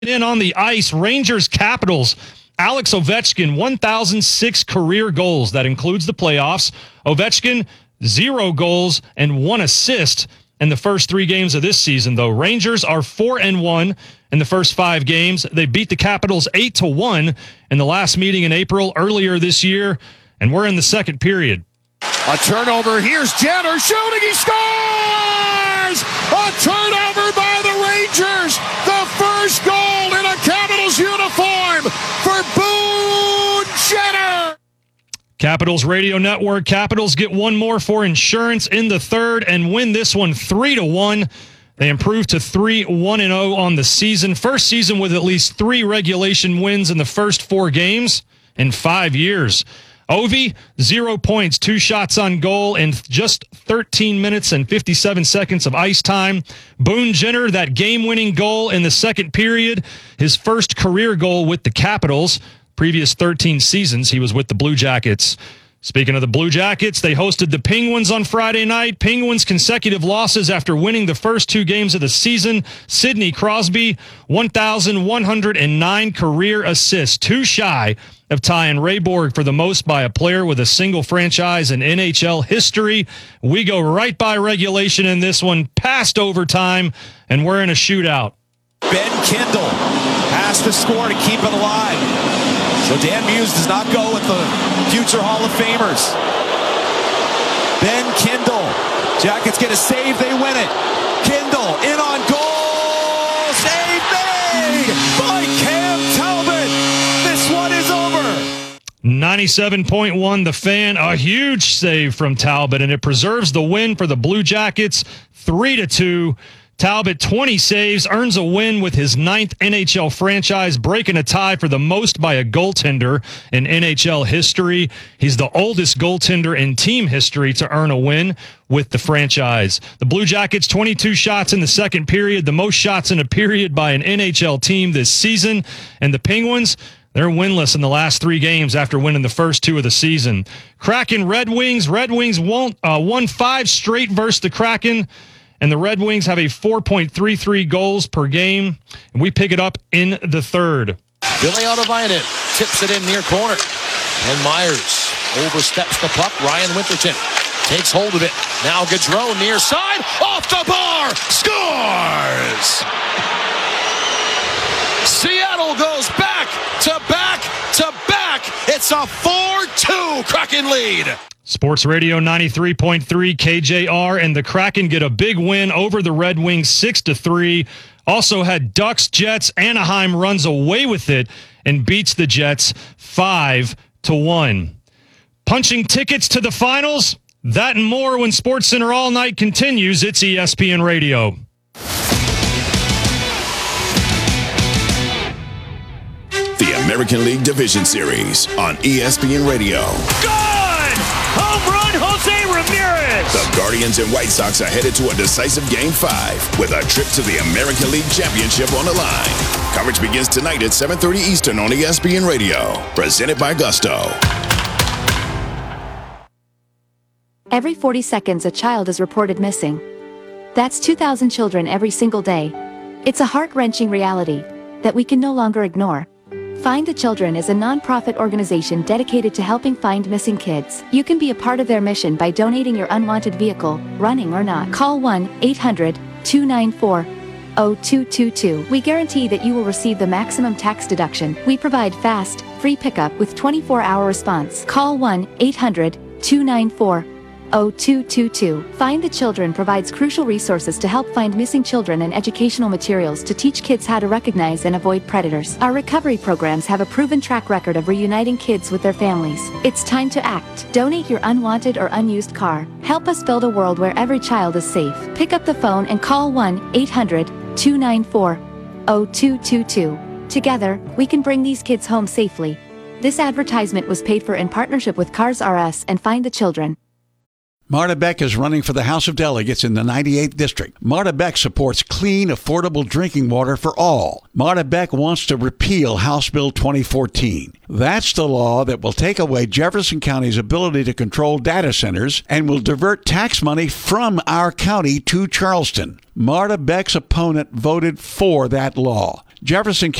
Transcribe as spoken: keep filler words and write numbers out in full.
In on the ice, Rangers Capitals. Alex Ovechkin, one thousand six career goals. That includes the playoffs. Ovechkin, zero goals and one assist in the first three games of this season, though. Rangers are four and one in the first five games. They beat the Capitals eight to one in the last meeting in April earlier this year, and we're in the second period. A turnover. Here's Jenner shooting. He scores! A turnover by the Rangers. The first goal in a Capitals uniform for Boone Jenner. Capitals Radio Network. Capitals get one more for insurance in the third and win this one three to one. They improved to three one and oh on the season. First season with at least three regulation wins in the first four games in five years. Ovi, zero points, two shots on goal in just thirteen minutes and fifty-seven seconds of ice time. Boone Jenner, that game-winning goal in the second period, his first career goal with the Capitals. Previous thirteen seasons, he was with the Blue Jackets. Speaking of the Blue Jackets, they hosted the Penguins on Friday night. Penguins' consecutive losses after winning the first two games of the season. Sidney Crosby, one thousand one hundred nine career assists, too shy of tying Ray Borg for the most by a player with a single franchise in N H L history. We go right by regulation in this one, past overtime, and we're in a shootout. Ben Kindle has to score to keep it alive. So Dan Muse does not go with the future Hall of Famers. Ben Kindle. Jackets get a save, they win it. Kindle in on goal. Save made by Cam Talbot. This one is over. ninety-seven point one The Fan, a huge save from Talbot, and it preserves the win for the Blue Jackets, three to two. Talbot, twenty saves, earns a win with his ninth N H L franchise, breaking a tie for the most by a goaltender in N H L history. He's the oldest goaltender in team history to earn a win with the franchise. The Blue Jackets, twenty-two shots in the second period, the most shots in a period by an N H L team this season. And the Penguins, they're winless in the last three games after winning the first two of the season. Kraken Red Wings. Red Wings won, uh, won five straight versus the Kraken. And the Red Wings have a four point three three goals per game. And we pick it up in the third. Billy Ottavainen tips it in near corner. And Myers oversteps the puck. Ryan Winterton takes hold of it. Now Gaudreau near side. Off the bar. Scores! Seattle goes back to back to back. It's a four two Kraken lead. Sports Radio ninety-three point three K J R, and the Kraken get a big win over the Red Wings six to three. Also had Ducks, Jets. Anaheim runs away with it and beats the Jets five to one. Punching tickets to the finals, that and more when SportsCenter All Night continues. It's E S P N Radio. The American League Division Series on E S P N Radio. Home run, Jose Ramirez! The Guardians and White Sox are headed to a decisive Game five with a trip to the American League Championship on the line. Coverage begins tonight at seven thirty Eastern on E S P N Radio. Presented by Gusto. Every forty seconds, a child is reported missing. That's two thousand children every single day. It's a heart-wrenching reality that we can no longer ignore. Find the Children is a non-profit organization dedicated to helping find missing kids. You can be a part of their mission by donating your unwanted vehicle, running or not. Call one eight hundred two nine four oh two two two. We guarantee that you will receive the maximum tax deduction. We provide fast, free pickup with twenty-four hour response. Call one eight hundred two nine four oh two two two. Find the Children provides crucial resources to help find missing children and educational materials to teach kids how to recognize and avoid predators. Our recovery programs have a proven track record of reuniting kids with their families. It's time to act. Donate your unwanted or unused car. Help us build a world where every child is safe. Pick up the phone and call one eight hundred two nine four oh two two two. Together, we can bring these kids home safely. This advertisement was paid for in partnership with Cars R Us and Find the Children. Marta Beck is running for the House of Delegates in the ninety-eighth District. Marta Beck supports clean, affordable drinking water for all. Marta Beck wants to repeal House Bill twenty fourteen. That's the law that will take away Jefferson County's ability to control data centers and will divert tax money from our county to Charleston. Marta Beck's opponent voted for that law. Jefferson